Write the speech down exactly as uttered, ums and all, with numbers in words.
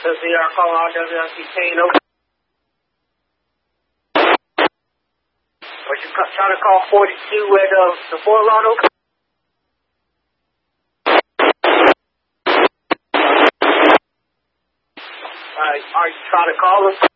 W R call R W L C Kano. What you trying to call forty-two at uh, the Fort Lauderdale? Alright, are you trying to call us?